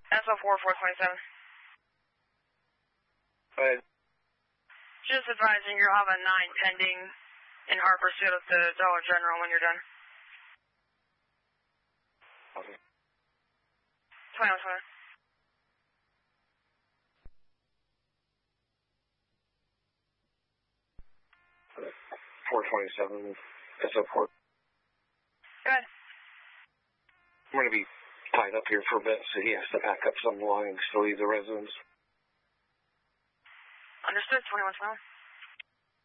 SO4 427. Go ahead. Just advising you'll have a 9 pending in Harpersfield at the Dollar General when you're done. Okay. 21. 427, SO4. Good. I'm going to be tied up here for a bit, so he has to pack up some belongings to leave the residence. Understood, 21.